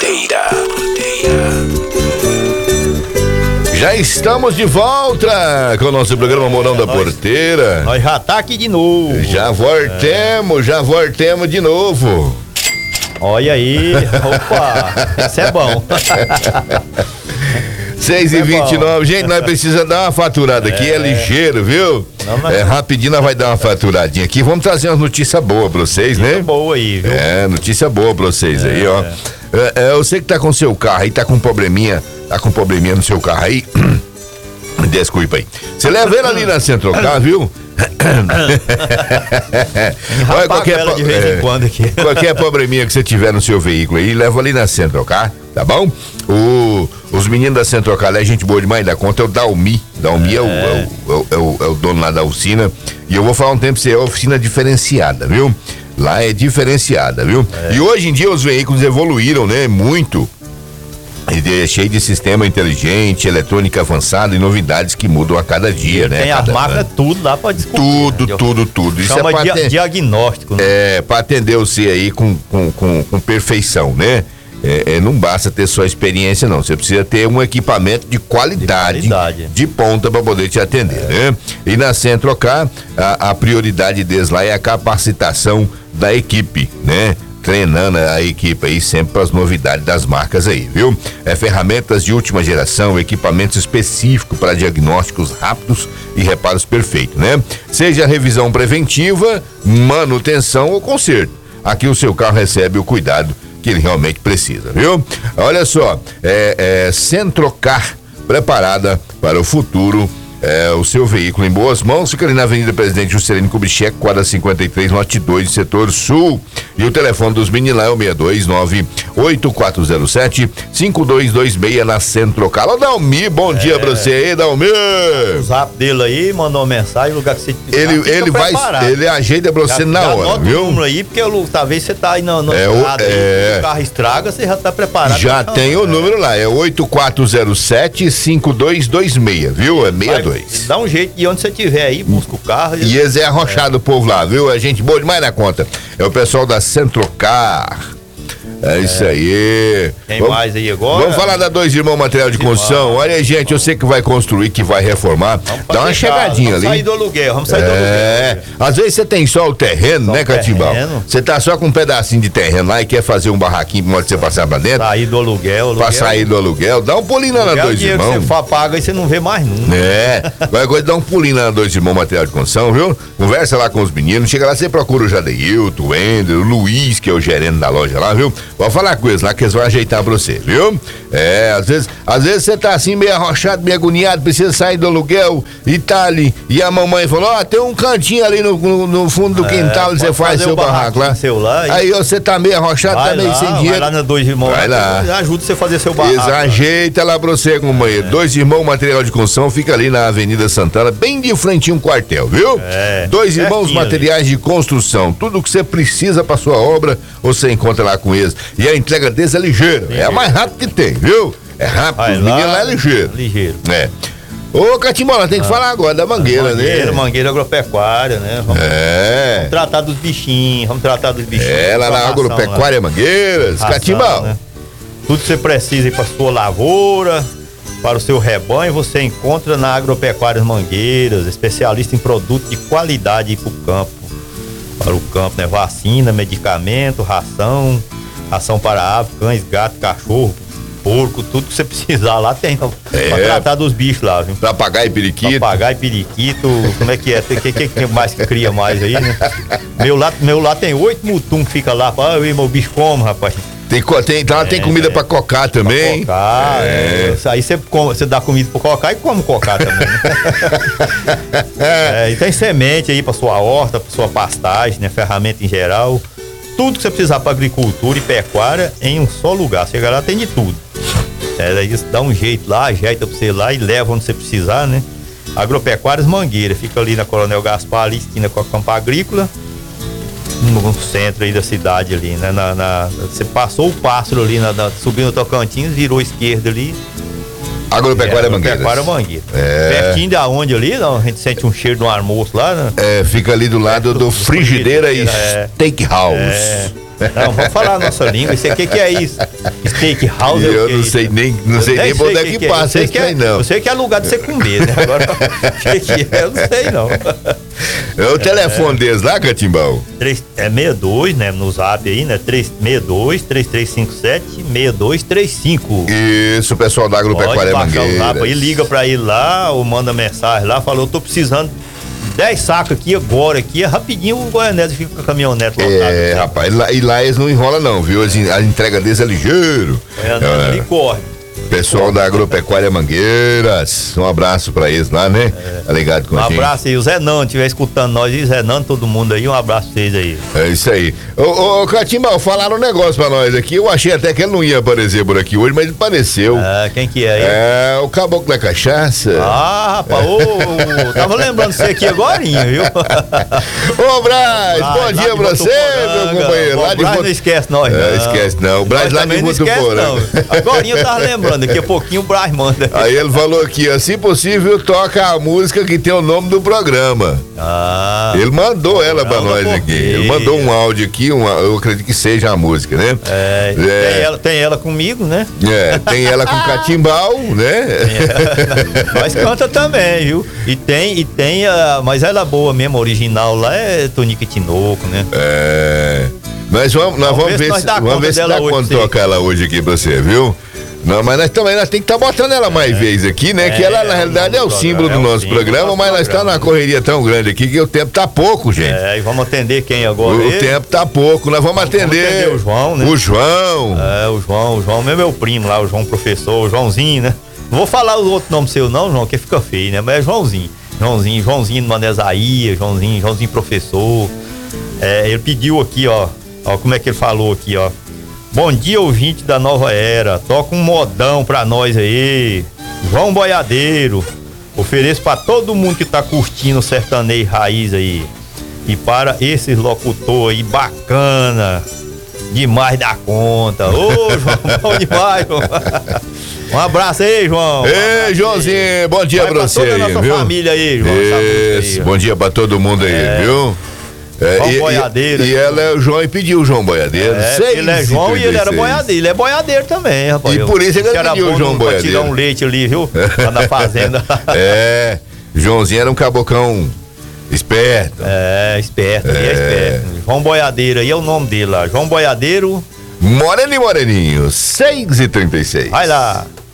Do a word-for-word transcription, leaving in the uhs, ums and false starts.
Porteira. Já estamos de volta com o nosso programa Morão é, da nós, Porteira. Nós já tá aqui de novo. Já voltemos, é. já voltemos de novo. Olha aí, opa, isso é bom. seis e vinte e nove, gente, nós precisamos dar uma faturada aqui, é, é ligeiro, viu? Não, não, é rapidinho, nós vai dar uma faturadinha aqui. Vamos trazer uma notícia boa pra vocês, notícia né? boa aí, viu? É, notícia boa pra vocês é, aí, ó. É. É, eu sei que tá com seu carro aí, tá com um probleminha, tá com um probleminha no seu carro aí. Desculpa aí. Você leva ele ali na Centrocar, viu? Olha, qualquer, de vez em quando aqui. Qualquer probleminha que você tiver no seu veículo aí, leva ali na Centrocar, tá bom? O, os meninos da Centrocar, é gente boa demais da conta, é o Dalmi. Dalmi é, é, o, é, o, é, o, é o dono lá da oficina. E eu vou falar um tempo pra você, é uma oficina diferenciada, viu? Lá é diferenciada, viu? É. E hoje em dia os veículos evoluíram, né? Muito. É cheio de sistema inteligente, eletrônica avançada e novidades que mudam a cada dia, né? Tem as marcas tudo lá pra discutir. Tudo, né? tudo, tudo. Isso Chama é pra dia, atender, diagnóstico. Né? É, pra atender você aí com, com, com, com perfeição, né? É, é, não basta ter só experiência, não. Você precisa ter um equipamento de qualidade, de, qualidade. de ponta para poder te atender, é. né? E na Centrocar, a, a prioridade deles lá é a capacitação da equipe, né? Treinando a equipe aí sempre para as novidades das marcas aí, viu? É ferramentas de última geração, equipamentos específicos para diagnósticos rápidos e reparos perfeitos, né? Seja revisão preventiva, manutenção ou conserto. Aqui o seu carro recebe o cuidado que ele realmente precisa, viu? Olha só, é, é Centrocar, preparada para o futuro. É, o seu veículo em boas mãos, fica ali na Avenida Presidente Juscelino Kubitschek, quadra cinquenta e três, lote dois, setor sul. E o telefone dos meninos lá é o seis dois nove, oito quatro zero sete, cinco dois dois seis na Centrocar. Ô, Dalmi, bom é. dia pra você aí, Dalmi. O zap dele aí, mandou uma mensagem, o lugar que você Ele, ele vai, preparado. ele ajeita pra você já, na já hora, viu? O número aí, porque eu, talvez você tá aí no, no é, o, é... o carro estraga, você já tá preparado. Já então, tem é. o número lá, é oito quatro zero sete, cinco dois dois seis, viu? É sessenta e dois. Dá um jeito de onde você estiver aí, busca o carro. E eles é arrochado é. o povo lá, viu? É gente boa demais na conta. É o pessoal da Centrocar. É, é isso aí. Tem vamos, mais aí agora? Vamos falar da Dois Irmãos Material de Construção. Olha aí, gente, eu sei que vai construir, que vai reformar. Dá uma chegadinha vamos ali. Vamos sair do aluguel, vamos sair é, do aluguel. Às vezes você tem só o terreno, só né, Catimbau? Você tá só com um pedacinho de terreno lá e quer fazer um barraquinho pra você passar pra dentro. Sair do aluguel, aluguel. Pra sair do aluguel. Dá um pulinho lá na Dois Irmãos. Você paga e você não vê mais nunca. É. Qualquer coisa, dá um pulinho lá na Dois Irmãos Material de Construção, viu? Conversa lá com os meninos. Chega lá, você procura o Jadeilton, o Wender, o Luiz, que é o gerente da loja lá, viu? Vou falar com eles lá que eles vão ajeitar pra você, viu? É, às vezes, às vezes você tá assim meio arrochado, meio agoniado, precisa sair do aluguel e tá ali. E a mamãe falou, ó, oh, tem um cantinho ali no, no, no fundo do é, quintal, você faz seu barraco lá. Seu lá e... Aí você tá meio arrochado, tá meio lá, sem dinheiro. Vai lá na Dois Irmãos. Vai lá. Ajuda você a fazer seu barraco. Eles ajeita lá pra você, companheiro. É. Dois Irmãos Material de Construção, fica ali na Avenida Santana, bem de frente um quartel, viu? É. Dois Irmãos Materiais ali. de Construção. Tudo que você precisa pra sua obra, você encontra lá com eles. E a entrega deles é ligeira. É a mais rápida que tem, viu? É rápido, o menino lá é ligeiro. Ligeiro. É. Ô, Catimbola, tem que ah, falar agora da mangueira, mangueira né? Mangueira agropecuária, né? Vamos, é. Vamos tratar dos bichinhos, vamos tratar dos bichinhos. É, lá na agropecuária Mangueiras, Catimbal. Né? Tudo que você precisa para sua lavoura, para o seu rebanho, você encontra na Agropecuárias Mangueiras, especialista em produtos de qualidade para o campo. Para o campo, né? Vacina, medicamento, ração, ração para aves, cães, gato, cachorro, porco, tudo que você precisar lá tem. É. Pra tratar dos bichos lá, viu? Papagaio e periquito. Papagaio e periquito, como é que é? O que, que, que mais que cria mais aí, né? Meu lá, meu lá tem oito mutum que fica lá. Ah, meu bicho come, rapaz. Tem, tem, lá é, tem comida é, pra cocar também. Pra cocar, é. é. Aí você, você dá comida pra cocar e come cocar também. Né? é, e tem semente aí pra sua horta, pra sua pastagem, né? Ferramenta em geral. Tudo que você precisar pra agricultura e pecuária em um só lugar. Chega lá, tem de tudo. É, daí você dá um jeito lá, ajeita pra você lá e leva onde você precisar, né? Agropecuárias Mangueira, fica ali na Coronel Gaspar, ali, esquina com a Campo Agrícola. No centro aí da cidade ali, né? Na, na, você passou o pássaro ali, na, na, subindo o Tocantins, virou esquerda ali. Agropecuária é, Mangueiras. Agropecuária Mangueira. É. Pertinho de onde ali, não? A gente sente um cheiro de um almoço lá, né? É, fica ali do lado é, do, do Frigideira, Frigideira e é. Steakhouse. É. Não, vamos falar a nossa língua. Isso aqui que é isso? Steakhouse é o Eu que não é sei isso? nem, não sei nem pra onde é que, que passa isso aí, não. Eu sei que é lugar de você comer, né? Agora, o que, que é? Eu não sei, não. É o telefone deles lá, Catimbau? três, é sessenta e dois, né? No zap aí, né? três seis dois, três três cinco sete, seis dois três cinco. Isso, o pessoal da Agropecuária Mangueiras. Zap aí, liga pra ele lá, ou manda mensagem lá, falou, eu tô precisando dez sacos aqui agora, aqui, é rapidinho o Goianese fica com a caminhonete lotada. É, né? rapaz, e lá, e lá eles não enrolam não, viu? A entrega deles é ligeiro. Goianese ali corre. Pessoal da Agropecuária Mangueiras, um abraço pra eles lá, né? É. Tá ligado com Um a gente. abraço aí, o Zé Nando, estiver escutando nós, e Zé Nando, todo mundo aí, um abraço pra vocês aí. É isso aí. Ô, ô Catimbau, falaram um negócio pra nós aqui. Eu achei até que ele não ia aparecer por aqui hoje, mas ele apareceu. É, quem que é aí? É, o Caboclo da Cachaça. Ah, rapaz, ô, tava lembrando você aqui agorinha, viu? Ô, Braz, bom dia pra você, meu companheiro. O Braz não esquece nós, é, não. Esquece não, o Braz lá de Votuporanga. Agorinha eu tava lembrando, daqui a pouquinho o Braz manda. Aí ele falou aqui, ó, se possível, toca a música que tem o nome do programa. Ah. Ele mandou ela pra nós aqui. Ele mandou um áudio aqui, uma, eu acredito que seja a música, né? É, É. Tem, ela, tem ela comigo, né? É, tem ela com Catimbau, né? Nós canta também, viu? E tem, e tem a, mas ela é boa mesmo, a original lá é Tonica Tinoco, né? É. Nós vamos, nós vamos ver se, vamos ver se dá quando tocar ela hoje aqui pra você, viu? Não, mas nós também nós tem que estar tá botando ela mais é. vezes aqui, né? É, que ela, na realidade, é o símbolo do nosso programa, mas nós estamos numa correria tão grande aqui que o tempo tá pouco, gente. É, e vamos atender quem agora? O, o tempo tá pouco, nós vamos, vamos atender. atender o João, né? O João. É, o João, o João, meu, meu primo lá, o João professor, o Joãozinho, né? Não vou falar o outro nome seu não, João, que fica feio, né? Mas é Joãozinho. Joãozinho, Joãozinho do Manesaía, Joãozinho, Joãozinho professor. É, ele pediu aqui, ó, ó, como é que ele falou aqui, ó. Bom dia, ouvinte da Nova Era. Toca um modão pra nós aí. João Boiadeiro. Ofereço pra todo mundo que tá curtindo o sertanejo raiz aí. E para esses locutor aí, bacana. Demais da conta. Ô, João, bom demais, João. Um abraço aí, João. Ei, Joãozinho, bom dia Vai pra, pra você toda aí, a nossa viu? família aí, João. Isso, bom dia pra todo mundo aí, é. viu? É, João e, Boiadeiro. E, e ela é o João e pediu o João Boiadeiro. É, ele é João e ele era boiadeiro. Ele é boiadeiro também, rapaz. E por isso ele pediu o João Boiadeiro. Pra tirar um leite ali, viu? Lá na fazenda. É, Joãozinho era um cabocão esperto. É, esperto, ele é, é esperto. João Boiadeiro, aí é o nome dele lá. João Boiadeiro. Moreninho, Moreninho, seis e trinta e seis. Vai lá.